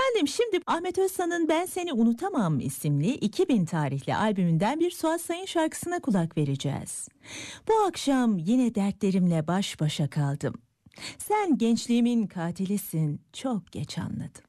Efendim şimdi Ahmet Özsan'ın Ben Seni Unutamam isimli 2000 tarihli albümünden bir Suat Sayın şarkısına kulak vereceğiz. Bu akşam yine dertlerimle baş başa kaldım. Sen gençliğimin katilisin, çok geç anladım.